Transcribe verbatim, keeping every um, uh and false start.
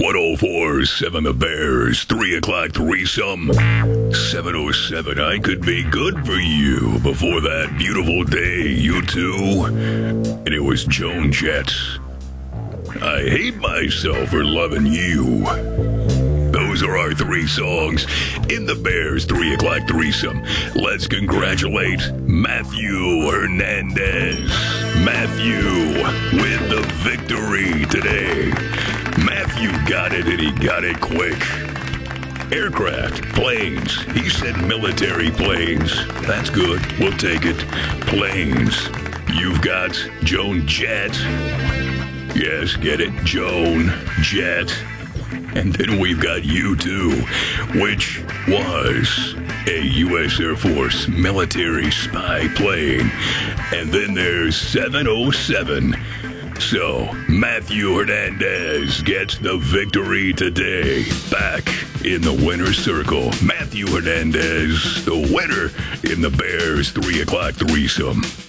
one oh four point seven The Bears, three o'clock threesome. seven oh seven, I could be good for you. Before that, beautiful day, you two. And it was Joan Jett. I hate myself for loving you. Those are our three songs in the Bears three o'clock threesome. Let's congratulate Matthew Hernandez. Matthew with the victory today. Matthew got it, and he got it quick. Aircraft, planes. He said military planes. That's good. We'll take it. Planes. You've got Joan Jett. Yes, get it? Joan Jett. And then we've got U two, which was a U S Air Force military spy plane. And then there's seven oh seven. So, Matthew Hernandez gets the victory today. Back in the winner's circle. Matthew Hernandez, the winner in the Bears three o'clock threesome.